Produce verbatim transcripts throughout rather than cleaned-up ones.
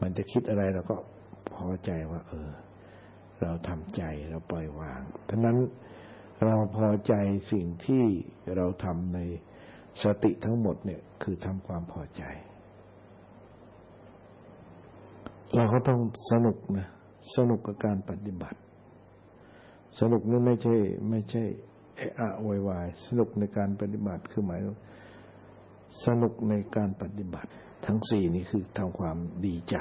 มันจะคิดอะไรเราก็พอใจว่าเออเราทำใจเราปล่อยวางฉะนั้นเราพอใจสิ่งที่เราทำในสติทั้งหมดเนี่ยคือทำความพอใจเราก็ต้องสนุกนะสนุกกับการปฏิบัติสนุกนี่ไม่ใช่ไม่ใช่เอะอะโวยวายสนุกในการปฏิบัติคือหมายสนุกในการปฏิบัติทั้งสี่นี้คือทำความดีใจ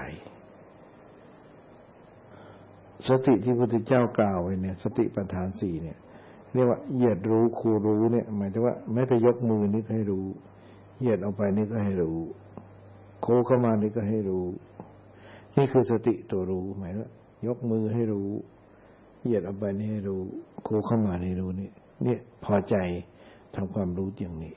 สติที่พระพุทธเจ้ากล่าวไว้เนี่ยสติปัฏฐานสี่เนี่ยเรียกว่าเหยียดรู้ครูรู้เนี่ยหมายถึงว่าแม้แต่ยกมือนี่ก็ให้รู้เหยียดออกไปนี่ก็ให้รู้โค้งเข้ามานี่ก็ให้รู้นี่คือสติตัวรู้หมายว่ายกมือให้รู้เหยียดออกไปนี่ให้รู้โค้งเข้ามานี่รู้นี่เนี่ยพอใจทำความรู้อย่างนี้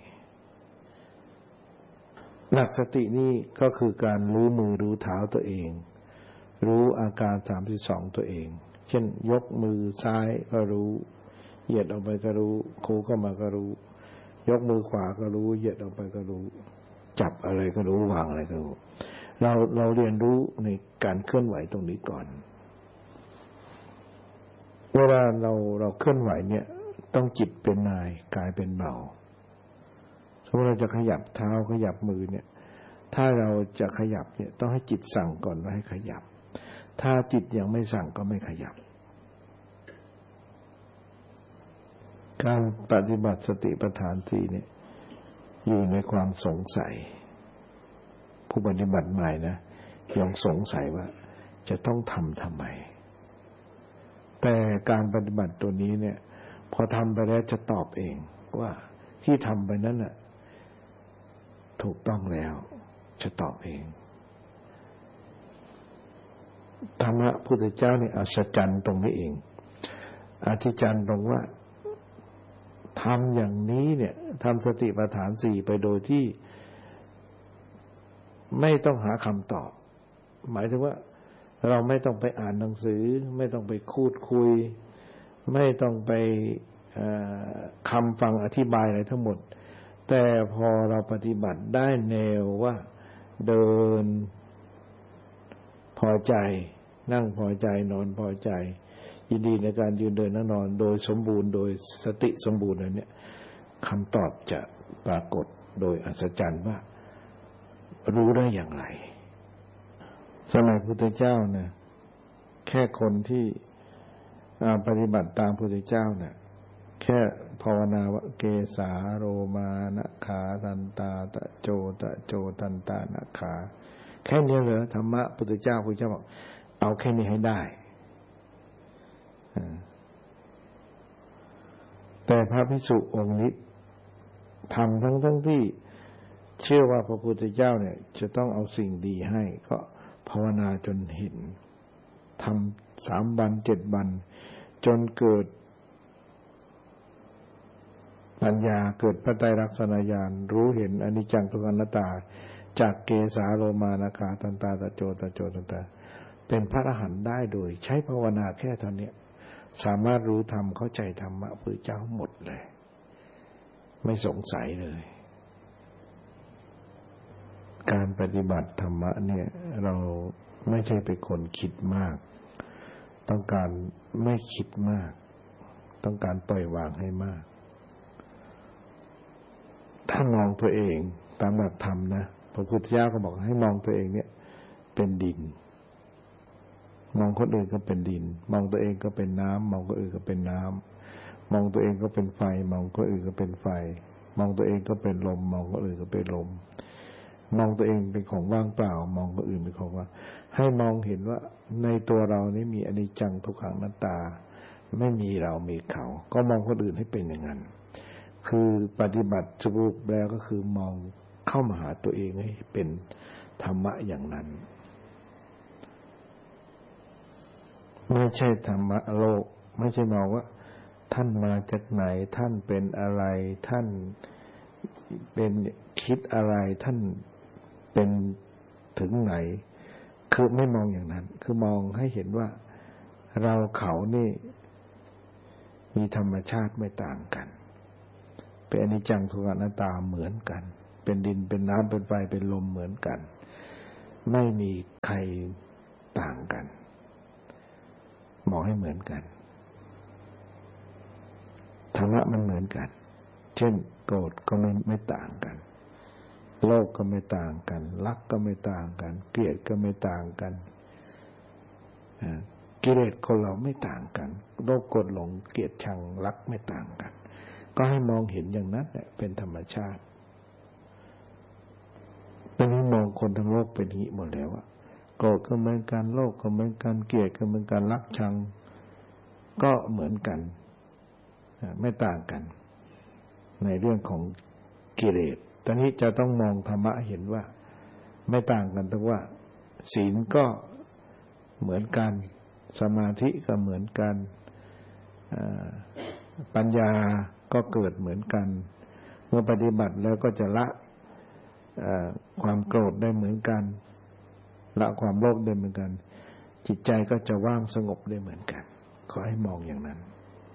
หลักสตินี่ก็คือการรู้มือรู้เท้าตัวเองรู้อาการสามสิบสองตัวเองเช่นยกมือซ้ายก็รู้เหยียดออกไปก็รู้โค้งเข้ามาก็รู้ยกมือขวาก็รู้เหยียดออกไปก็รู้จับอะไรก็รู้วางอะไรก็รู้เราเราเรียนรู้ในการเคลื่อนไหวตรงนี้ก่อนเวลาเราเราเคลื่อนไหวเนี่ยต้องจิตเป็นนายกายเป็นเบาสมมติเราจะขยับเท้าขยับมือเนี่ยถ้าเราจะขยับเนี่ยต้องให้จิตสั่งก่อนว่าให้ขยับถ้าจิตยังไม่สั่งก็ไม่ขยับการปฏิบัติสติปัฏฐานสี่เนี่ยอยู่ในความสงสัยผู้ปฏิบัติใหม่นะยังสงสัยว่าจะต้องทำทำไมแต่การปฏิบัติตัวนี้เนี่ยพอทำไปแล้วจะตอบเองว่าที่ทำไปนั้นน่ะถูกต้องแล้วจะตอบเองธรรมะพุทธเจ้าเนี่ยอัศจรรย์ตรงนี้เองอัศจรรย์ตรงว่าทำอย่างนี้เนี่ยทำสติปัฏฐานสี่ไปโดยที่ไม่ต้องหาคำตอบหมายถึงว่าเราไม่ต้องไปอ่านหนังสือไม่ต้องไปคูดคุยไม่ต้องไปคำฟังอธิบายอะไรทั้งหมดแต่พอเราปฏิบัติได้แนวว่าเดินพอใจนั่งพอใจนอนพอใจยินดีในการยืนเดินนั่งนอนโดยสมบูรณ์โดยสติสมบูรณ์เนี่ยคำตอบจะปรากฏโดยอัศจรรย์ว่ารู้ได้อย่างไรสมัยพุทธเจ้าเนี่ยแค่คนที่ปฏิบัติตามพุทธเจ้าเนี่ยแค่ภาวนาว่าเกสาโรมานะขาทันตาตะโจตะโจทันตานะขาแค่นี้เหรอธรรมะพุทธเจ้าพุทธเจ้าบอกเอาแค่นี้ให้ได้แต่พระภิกษุองค์นี้ทำทั้งทั้งที่เชื่อว่าพระพุทธเจ้าเนี่ยจะต้องเอาสิ่งดีให้ก็ภาวนาจนเห็นทำสามวันเจ็ดวันจนเกิดปัญญาเกิดพระไตรลักษณญาณรู้เห็นอนิจจังทุกขังอนัตตาจากเกสาโลมานะขาทันตาตะโจตะโจทันตาเป็นพระอรหันต์ได้โดยใช้ภาวนาแค่เท่านี้สามารถรู้ธรรมเข้าใจธรรมะพระเจ้าหมดเลยไม่สงสัยเลยการปฏิบัติธรรมะเนี่ยเราไม่ใช่เป็นคนคิดมากต้องการไม่คิดมากต้องการปล่อยวางให้มากถ้ามองตัวเองตามหลักธรรมนะพระพุทธเจ้าก็บอกให้มองตัวเองเนี่ยเป็นดินมองคนอื่นก็เป็นดินมองตัวเองก็เป็นน้ำมองคนอื่นก็เป็นน้ำมองตัวเองก็เป็นไฟมองคนอื่นก็เป็นไฟมองตัวเองก็เป็นลมมองคนอื่นก็เป็นลมมองตัวเองเป็นของว่างเปล่ามองคนอื่นเป็นของว่างให้มองเห็นว่าในตัวเรานี่มีอนิจจังทุกขังอนัตตาไม่มีเรามีเขาก็มองคนอื่นให้เป็นอย่างนั้นคือปฏิบัติสรุปแล้วก็คือมองเข้ามาหาตัวเองให้เป็นธรรมะอย่างนั้นไม่ใช่ธรรมะโลกไม่ใช่มองว่าท่านมาจากไหนท่านเป็นอะไรท่านเป็นคิดอะไรท่านเป็นถึงไหนคือไม่มองอย่างนั้นคือมองให้เห็นว่าเราเขานี่มีธรรมชาติไม่ต่างกันเป็นอนิจจังทุกขังอนัตตาเหมือนกันเป็นดินเป็นน้ำเป็นไฟเป็นลมเหมือนกันไม่มีใครต่างกันมองให้เหมือนกันธรรมะมันเหมือนกันเช่นโกรธก็ไม่ไม่ต่างกันโลภก็ไม่ต่างกันรักก็ไม่ต่างกันเกลียดก็ไม่ต่างกันกิเลสคนเราไม่ต่างกันโลภโกรธหลงเกลียดชังรักไม่ต่างกันก็ให้มองเห็นอย่างนั้นแหละเป็นธรรมชาติตอนนี้มองคนทั้งโลกเป็นอย่างนี้หมดแล้วอะโกรธก็เหมือนกันโลภก็เหมือนกันเกลียดก็เหมือนกันรักชังก็เหมือนกันไม่ต่างกันในเรื่องของกิเลสตอนนี้จะต้องมองธรรมะเห็นว่าไม่ต่างกันตรงว่าศีลก็เหมือนกันสมาธิก็เหมือนกันปัญญาก็เกิดเหมือนกันเมื่อปฏิบัติแล้วก็จะละความโกรธได้เหมือนกันละความโลภได้เหมือนกันจิตใจก็จะว่างสงบได้เหมือนกันขอให้มองอย่างนั้น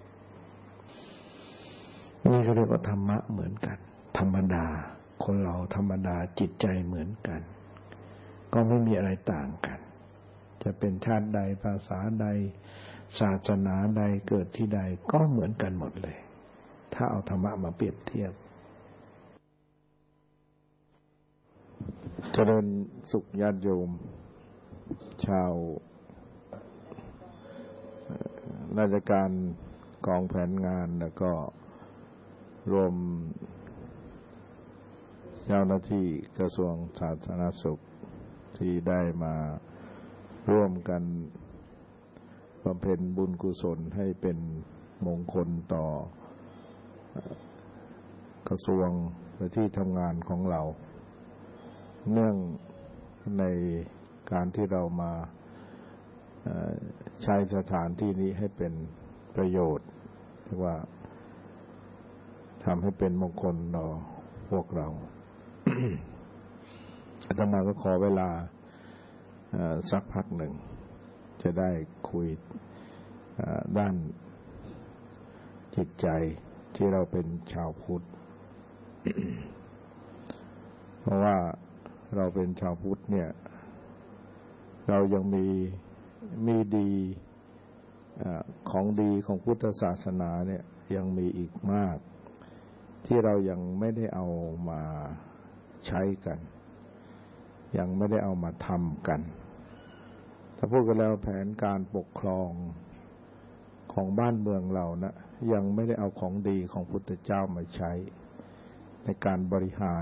นี่เขาเรียกว่าธรรมะเหมือนกันธรรมดาคนเราธรรมดาจิตใจเหมือนกันก็ไม่มีอะไรต่างกันจะเป็นชาติใดภาษาใดศาสนาใดเกิดที่ใดก็เหมือนกันหมดเลยถ้าเอาธรรมะมาเปรียบเทียบเจริญสุขญาติโยมชาวราชการกองแผนงานแล้วก็รวมเจ้าหน้าที่กระทรวงสาธารณสุขที่ได้มาร่วมกันบำเพ็ญบุญกุศลให้เป็นมงคลต่อกระทรวงและที่ทำงานของเราเนื่องในการที่เรามาใช้สถานที่นี้ให้เป็นประโยชน์เรียกว่าทำให้เป็นมงคลต่อพวกเรา อาตมาก็ขอเวลาสักพักหนึ่งจะได้คุยด้านจิตใจที่เราเป็นชาวพุทธ เพราะว่าเราเป็นชาวพุทธเนี่ยเรายังมีมีดีของดีของพุทธศาสนาเนี่ยยังมีอีกมากที่เรายังไม่ได้เอามาใช้กันยังไม่ได้เอามาทำกันถ้าพูดกันแล้วแผนการปกครองของบ้านเมืองเรานะยังไม่ได้เอาของดีของพุทธเจ้ามาใช้ในการบริหาร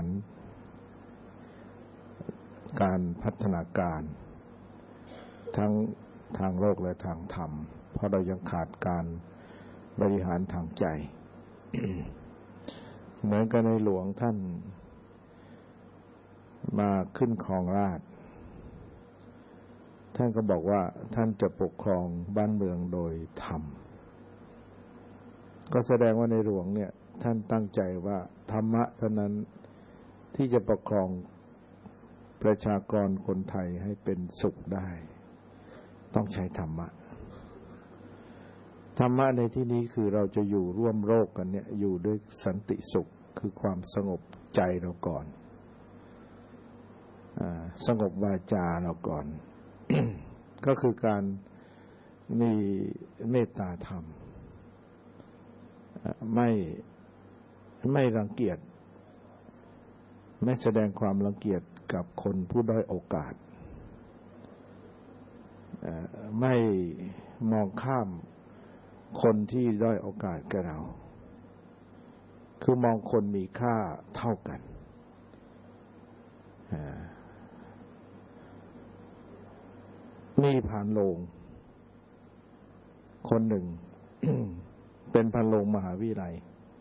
การพัฒนาการทั้งทางโลกและทางธรรมเพราะเรายังขาดการบริหารทางใจ เหมือนกับในหลวงท่านมาขึ้นครองราชย์ท่านก็บอกว่าท่านจะปกครองบ้านเมืองโดยธรรมก็แสดงว่าในหลวงเนี่ยท่านตั้งใจว่าธรรมะเท่านั้นที่จะปกครองประชากรคนไทยให้เป็นสุขได้ต้องใช้ธรรมะธรรมะในที่นี้คือเราจะอยู่ร่วมโลกกันเนี่ยอยู่ด้วยสันติสุขคือความสงบใจเราก่อนสงบวาจาเราก่อน ก็คือการมีเมตตาธรรมไม่ไม่รังเกียจไม่แสดงความรังเกียจกับคนผู้ด้อยโอกาสไม่มองข้ามคนที่ด้อยโอกาสกับเราคือมองคนมีค่าเท่ากันมีพานโรงคนหนึ่ง เป็นพานโรงมหาวิทยาลัย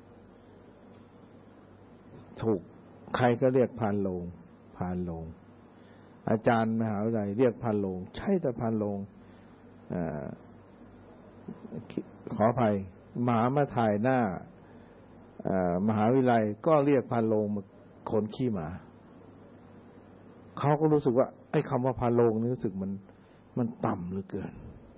ถูกใครก็เรียกพานโรงพานโรงอาจารย์มหาวิทยาลัยเรียกพานโรงใช่แต่พานโรงขออภัยหมามาถ่ายหน้ามหาวิทยาลัยก็เรียกพานโรงคนขี้หมาเขาก็รู้สึกว่าไอ้คำว่าพานโรงนี่รู้สึกมันมันต่ำเหลือเกิน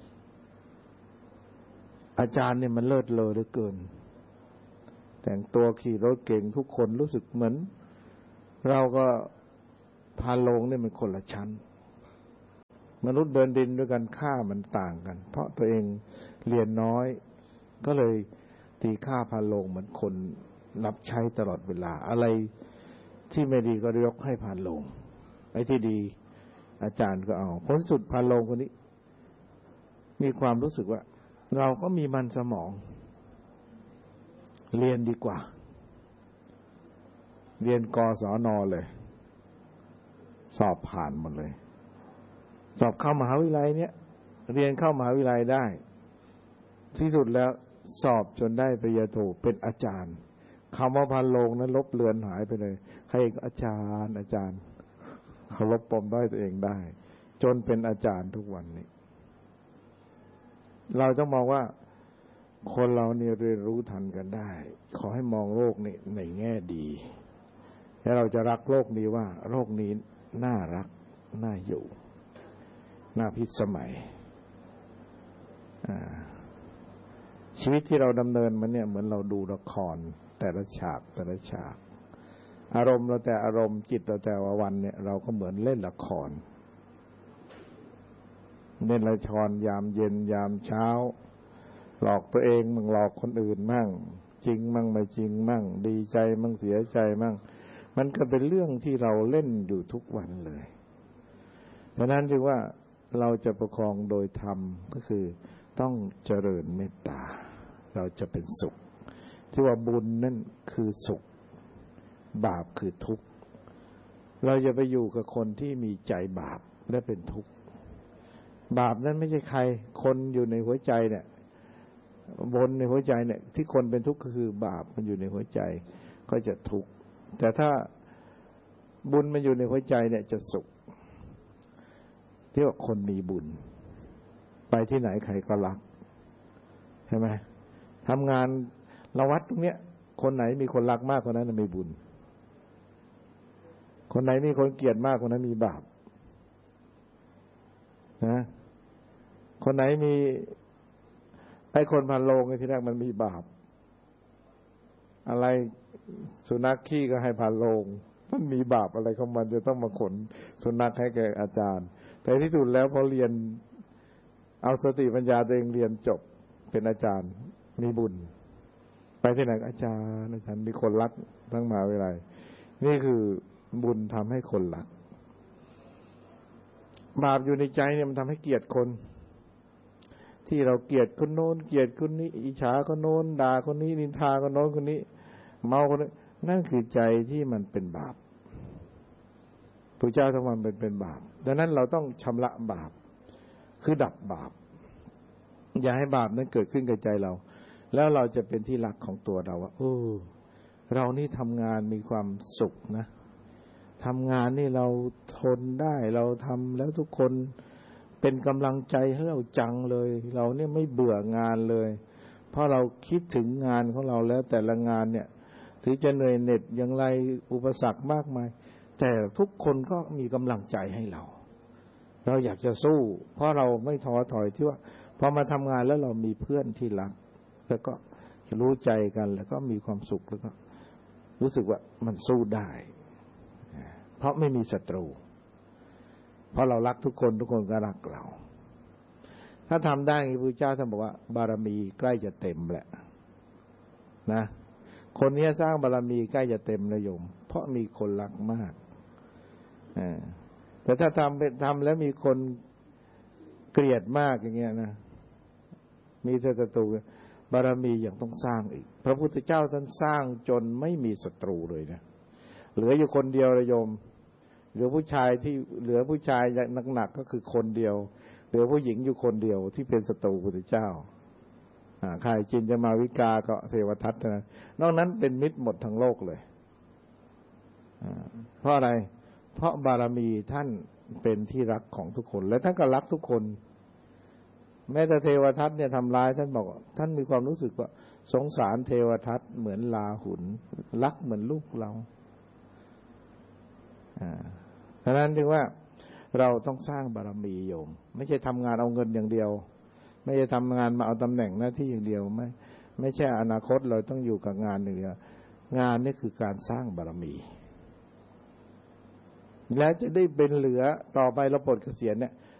อาจารย์เนี่ยมันเลิศเลอเหลือเกินแต่งตัวขี่รถเก่งทุกคนรู้สึกเหมือนเราก็พานโรงเนี่ยมันคนละชั้นมนุษย์เดินดินด้วยกันค่ามันต่างกันเพราะตัวเองเรียนน้อยก็เลยตีค่าพานโลงเหมือนคนรับใช้ตลอดเวลาอะไรที่ไม่ดีก็ยกให้พานโลงไอ้ที่ดีอาจารย์ก็เอาผลสุดพานโลงคนนี้มีความรู้สึกว่าเราก็มีมันสมองเรียนดีกว่าเรียนกศน.เลยสอบผ่านหมดเลยสอบเข้ามหาวิทยาลัยเนี่ยเรียนเข้ามหาวิทยาลัยได้ที่สุดแล้วสอบจนได้ปริญญาโทเป็นอาจารย์คำว่าพานโลงนั้นลบเลือนหายไปเลยใครก็อาจารย์อาจารย์เขาลบปมด้อยตัวเองได้จนเป็นอาจารย์ทุกวันนี้เราต้องมองว่าคนเราเนี่ยเรียนรู้ทันกันได้ขอให้มองโลกนี้ในแง่ดีแล้วเราจะรักโลกนี้ว่าโลกนี้น่ารักน่าอยู่น่าพิสมัยชีวิตที่เราดำเนินมันเนี่ยเหมือนเราดูละครแต่ละฉากแต่ละฉากอารมณ์เราแต่อารมณ์จิตเราแต่ละวันเนี่ยเราก็เหมือนเล่นละครเล่นละครยามเย็นยามเช้าหลอกตัวเองมั่งหลอกคนอื่นมั่งจริงมั่งไม่จริงมั่งดีใจมั่งเสียใจมั่งมันก็เป็นเรื่องที่เราเล่นอยู่ทุกวันเลยฉะนั้นจึงว่าเราจะประคองโดยธรรมก็คือต้องเจริญเมตตาเราจะเป็นสุขที่ว่าบุญนั่นคือสุขบาปคือทุกข์เราจะไปอยู่กับคนที่มีใจบาปและเป็นทุกข์บาปนั้นไม่ใช่ใครคนอยู่ในหัวใจเนี่ยบนในหัวใจเนี่ยที่คนเป็นทุกข์ก็คือบาปมันอยู่ในหัวใจก็จะทุกข์แต่ถ้าบุญมันอยู่ในหัวใจเนี่ยจะสุขที่ว่าคนมีบุญไปที่ไหนใครก็รักใช่ไหมทำงานละวัดตรงเนี้ยคนไหนมีคนรักมากคนนั้นมีบุญคนไหนมีคนเกลียดมากคนนั้นมีบาปนะคนไหนมีไอ้คนพันโลงที่แรกมันมีบาปอะไรสุนัขขี้ก็ให้พันโลงมันมีบาปอะไรของมันจะต้องมาขนสุนัขให้แก่อาจารย์แต่ที่สุดแล้วพอเรียนเอาสติปัญญาตัวเองเรียนจบเป็นอาจารย์มีบุญไปที่ไหนอาจารย์อาจารย์มีคนรักทั้งมหาวิทยาลัยนี่คือบุญทำให้คนรักบาปอยู่ในใจเนี่ยมันทำให้เกลียดคนที่เราเกลียดคนโน้นเกลียดคนนี้อิจฉาคนโน้นด่าคนนี้นินทาคนโน้นคนนี้เมาคนนี้นั่นคือใจที่มันเป็นบาปพระเจ้าทั้งวันเป็นเป็นบาปดังนั้นเราต้องชำระบาปคือดับบาปอย่าให้บาปนั้นเกิดขึ้นกับใจเราแล้วเราจะเป็นที่รักของตัวเราว่าโอ้เรานี่ทำงานมีความสุขนะทำงานนี่เราทนได้เราทำแล้วทุกคนเป็นกำลังใจให้เราจังเลยเราเนี่ยไม่เบื่องานเลยเพราะเราคิดถึงงานของเราแล้วแต่ละงานเนี่ยถึงจะเหนื่อยเหน็ดอย่างไรอุปสรรคมากมายแต่ทุกคนก็มีกำลังใจให้เราเราอยากจะสู้เพราะเราไม่ท้อถอยที่ว่าพอมาทำงานแล้วเรามีเพื่อนที่รักแล้วก็รู้ใจกันแล้วก็มีความสุขแล้วก็รู้สึกว่ามันสู้ได้เพราะไม่มีศัตรูเพราะเรารักทุกคนทุกคนก็รักเราถ้าทำได้พระพุทธเจ้าท่านบอกว่าบารมีใกล้จะเต็มแหละนะคนนี้สร้างบารมีใกล้จะเต็มนะโยมเพราะมีคนรักมากแต่ถ้าทำเป็นทำแล้วมีคนเกลียดมากอย่างเงี้ยนะมีศัตรูบารมียังต้องสร้างอีกพระพุทธเจ้าท่านสร้างจนไม่มีศัตรูเลยนะเหลืออยู่คนเดียวเลยโยมเหลือผู้ชายที่เหลือผู้ชายหนักๆก็คือคนเดียวเหลือผู้หญิงอยู่คนเดียวที่เป็นศัตรูพระพุทธเจ้าใครจินจะมาวิกาก็เทวทัตนะนอกนั้นเป็นมิตรหมดทั้งโลกเลยเพราะอะไรเพราะบารมีท่านเป็นที่รักของทุกคนและท่านก็รักทุกคนแม้แต่เทวทัตเนี่ยทำร้ายท่านบอกท่านมีความรู้สึกว่าสงสารเทวทัตเหมือนลาหุนรักเหมือนลูกเราฉะนั้นจึงว่าเราต้องสร้างบารมีโยมไม่ใช่ทำงานเอาเงินอย่างเดียวไม่ใช่ทำงานมาเอาตำแหน่งหน้าที่อย่างเดียวไม่ไม่ใช่อนาคตเราต้องอยู่กับงานอย่างเดียวงานนี่คือการสร้างบารมีแล้วจะได้เป็นเหลือต่อไปเราปลดเกษียณเนี่ย